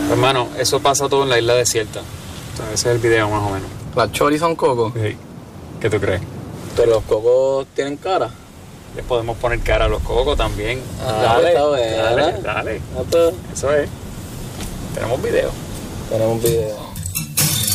Hermano, eso pasa todo en la isla desierta. Entonces, ese es el video más o menos. ¿Las choris son cocos? Sí. ¿Qué tú crees? Pero los cocos tienen cara. Les podemos poner cara a los cocos también. Dale, está bueno. Dale. Pues, Eso es. Tenemos video. tenemos un video.